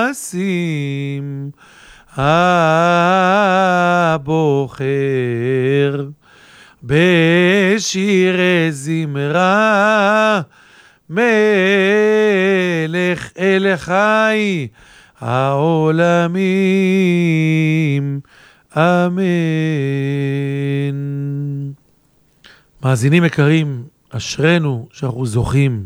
המעשים הבוחר בשירי זמרה מלך אל חי העולמים, אמן. מאזינים יקרים, אשרנו שאנחנו זוכים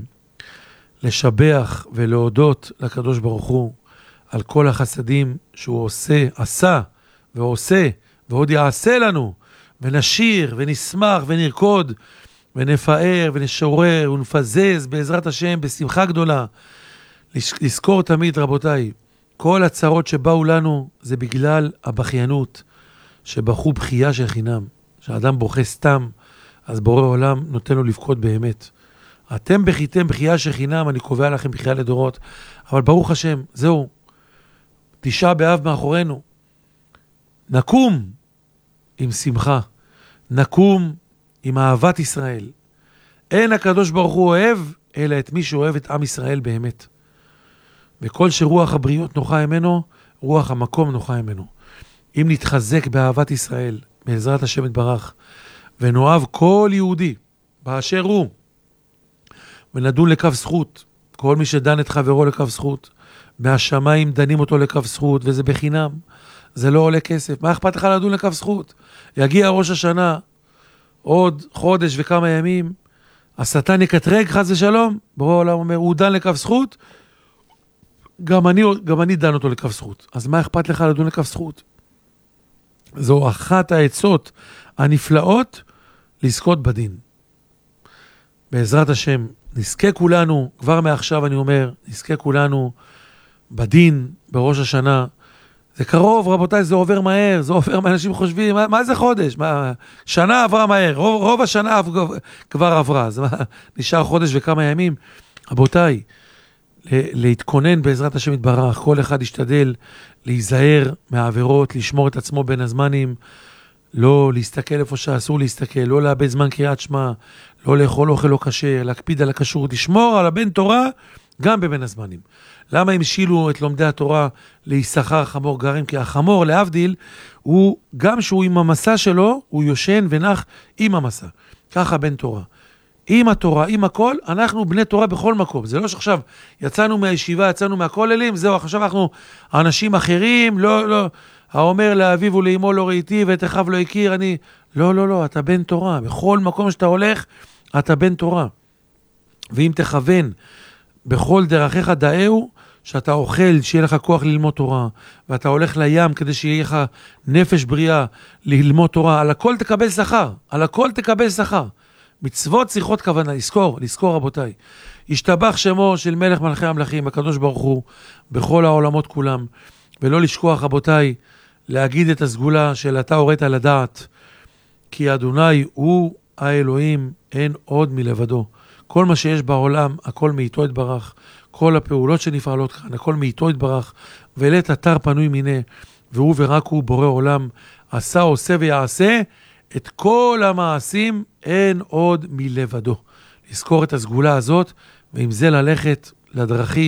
לשבח ולהודות לקדוש ברוך הוא על כל החסדים שהוא עשה ועושה ועוד יעשה לנו, ונשיר ונשמח ונרקוד ונפאר ונשורר ונפזז בעזרת השם בשמחה גדולה. לזכור תמיד, רבותיי, כל הצרות שבאו לנו זה בגלל הבכיינות, שבחו בחייה של חינם. כשאדם בוכה סתם, אז בורא עולם נותן לו לבכות באמת. אתם בכיתם בחייה של חינם, אני קובע לכם בחייה לדורות, אבל ברוך השם, זהו, 9 באב מאחורינו. נקום עם שמחה, נקום עם אהבת ישראל. אין הקדוש ברוך הוא אוהב, אלא את מי שאוהב את עם ישראל באמת. וכל שרוח הבריות נוחה ממנו, רוח המקום נוחה ממנו. אם נתחזק באהבת ישראל, בעזרת השם יתברך, ונאהב כל יהודי באשר הוא, ונדון לקו זכות, כל מי שדן את חברו לקו זכות, מהשמיים דנים אותו לקו זכות, וזה בחינם, זה לא עולה כסף. מה אכפת לך לדון לקו זכות? יגיע ראש השנה, עוד חודש וכמה ימים, השטן יקטרג חס ושלום, ברור העולם אומר, הוא דן לקו זכות, גם אני דן אותו לקו זכות. אז מה אכפת לך לדון לקו זכות? זו אחת העצות הנפלאות לזכות בדין. בעזרת השם, נזכה כולנו, כבר מעכשיו אני אומר, נזכה כולנו בדין, בראש השנה. זה קרוב, רבותיי, זה עובר מהר, זה עובר מה אנשים חושבים, מה זה חודש? שנה עברה מהר, רוב השנה כבר עברה, זה נשאר חודש וכמה ימים. רבותיי, להתכונן בעזרת השם יתברך, כל אחד ישתדל להיזהר מהעבירות, לשמור את עצמו בין הזמנים, לא להסתכל איפה שאסור להסתכל, לא לאבד זמן קריאת שמע, לא לאכול אוכל לא כשר, להקפיד על הכשרות, לשמור על הבן תורה גם בבין הזמנים. למה הם שילו את לומדי התורה ליששכר חמור גרים? כי החמור להבדיל, הוא גם שהוא עם המסע שלו, הוא יושן ונח עם המסע. ככה בן תורה. עם התורה, עם הכל, אנחנו בני תורה בכל מקום. זה לא שעכשיו יצאנו מהישיבה, יצאנו מהכוללים, זהו, עכשיו אנחנו אנשים אחרים, לא, האומר לאביו ולאמו לא ראיתי ואת אחיו לא הכיר, לא, אתה בן תורה. בכל מקום שאתה הולך, אתה בן תורה. ואם תכוון בכל דרכיך דאהו, שאתה אוכל, שיהיה לך כוח ללמוד תורה, ואתה הולך לים כדי שיהיה לך נפש בריאה ללמוד תורה, על הכל תקבל שכר, על הכל תקבל שכר. מצוות צריכות כוונה, לזכור רבותיי. ישתבח שמו של מלך מלכי המלכים, הקדוש ברוך הוא, בכל העולמות כולם, ולא לשכוח רבותיי, להגיד את הסגולה של אתה הורית לדעת, כי אדוני הוא האלוהים, אין עוד מלבדו. כל מה שיש בעולם, הכל מאיתו יתברך, כל הפעולות שנפעלות כאן, הכל מאיתו יתברך, ולית אתר פנוי מיני, והוא ורק הוא בורא עולם, עשה, עושה ויעשה, את כל המעשים אין עוד מלבדו. לזכור את הסגולה הזאת, ועם זה ללכת לדרכים,